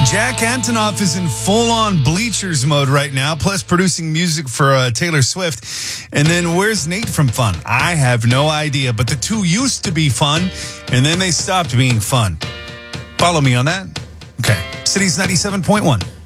Jack Antonoff is in full-on Bleachers mode right now, plus producing music for Taylor Swift. And then where's Nate from Fun? I have no idea, but the two used to be fun, and then they stopped being fun. Follow me on that? Okay. Cities 97.1.